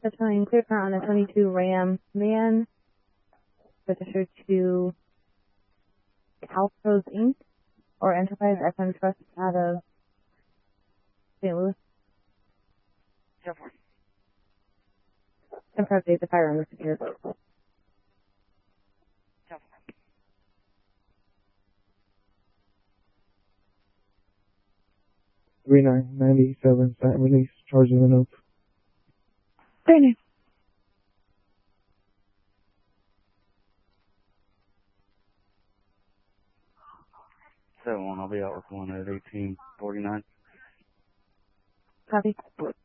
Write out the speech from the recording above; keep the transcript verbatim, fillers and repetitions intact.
Testifying clear car on a twenty-two Ram van, registered to Calpros Incorporated or Enterprise F M Trust out of Saint Louis. Confirm date the firearm is secured. three nine nine seven, sign release, charging the note. Brandon. seven one, I'll be out with one at eighteen forty-nine. Copy.